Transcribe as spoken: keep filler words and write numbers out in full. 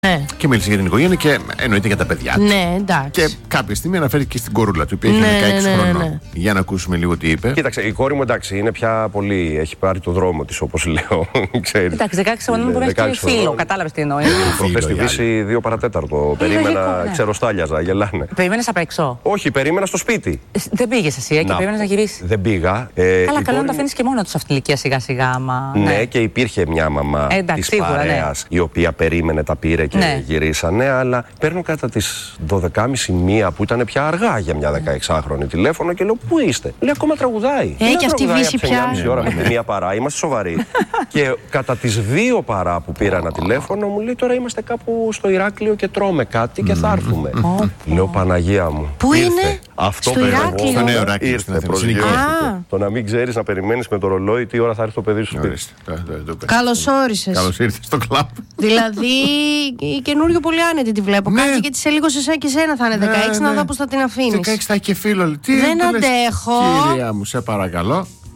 Ναι. Και μίλησε για την οικογένεια και εννοείται για τα παιδιά του. Ναι, εντάξει. Και κάποια στιγμή αναφέρει και στην κορούλα του, η οποία έχει ναι, δεκαέξι ναι, ναι, χρονών. ναι. Για να ακούσουμε λίγο τι είπε. Κοίταξε, η κόρη μου εντάξει είναι πια πολύ. Έχει πάρει το δρόμο τη, όπως λέω. Εντάξει, δεκαέξι χρονών μπορεί να έχει και φίλο. Κατάλαβες τι εννοεί. Προχθές στη Δύση δύο παρατέταρτο. Περίμενα, ναι. ξέρω, στάλιαζα, γελάνε. Περίμενες απ' έξω. Όχι, περίμενα στο σπίτι. Δεν πήγες εσύ, ε, και περίμενες να γυρίσεις. Δεν πήγα. Ε, Καλά, η καλό κόρη να το μου- αφήνεις και μόνο του σε αυτήν την ηλικία σιγά-σιγά. Άμα... Ναι, ναι, και υπήρχε μια μαμά Ε, εντάξει, της σίγουρα, παρέας, η οποία περίμενε, τα πήρε και Ναι. γυρίσανε, αλλά παίρνω κατά τις δώδεκα και μισή μία που ήταν πια αργά για μια δεκαεξάχρονη τηλέφωνο και λέω πού είστε. Λέει ακόμα τραγουδάει. Ε, Λέω, και αυτή η τραγουδάει Βύση από τις πια. εννιά και μισή ώρα με μία παρά, είμαστε σοβαροί. Και κατά τις δύο παρά που πήρα ένα τηλέφωνο μου λέει τώρα είμαστε κάπου στο Ηράκλειο και τρώμε κάτι και θα έρθουμε. Λέω Παναγία μου. Πού ήρθε. είναι? Αυτό Στο πρέπει. Ηράκλειο? Στο νέο Ηράκλειο στην Ήρθε, Αθήνα. προσγειώθηκε. Α. Το να μην ξέρεις να περιμένεις με το ρολόι τι ώρα θα έρθει το παιδί σου σπίτι. Ορίστε, το- το- το είπες. Καλώς όρισες. Καλώς ήρθες στο κλαμπ. Δηλαδή η καινούριο πολύ άνετη τη βλέπω. Ναι. Κάτσε και τη σε λίγο σε εσένα και σένα θα είναι δεκαέξι, Ναι, να ναι. δω πώς θα την αφήνεις. δεκαέξι θα έχει και φίλο. Τι Δεν του λες, αντέχω. Κυρία μου, σε παρακαλώ.